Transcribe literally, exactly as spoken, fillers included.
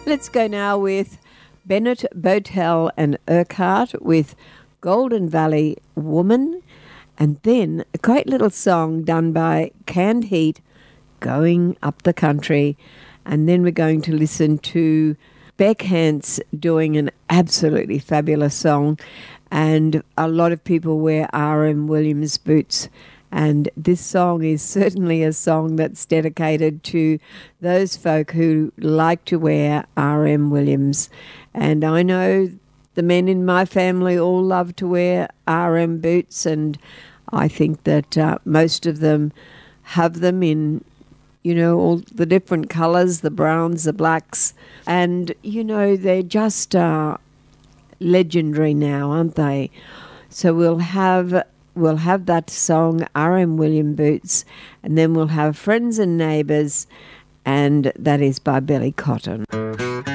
Let's go now with Bennett, Botel and Urquhart with Golden Valley Woman, and then a great little song done by Canned Heat, Going Up the Country. And then we're going to listen to Beck Hance doing an absolutely fabulous song, and a lot of people wear R M Williams boots. And this song is certainly a song that's dedicated to those folk who like to wear R M Williams. And I know the men in my family all love to wear R M boots, and I think that uh, most of them have them in, you know, all the different colours, the browns, the blacks. And, you know, they're just uh, legendary now, aren't they? So we'll have... We'll have that song, R M Williams Boots, and then we'll have Friends and Neighbours, and that is by Billy Cotton.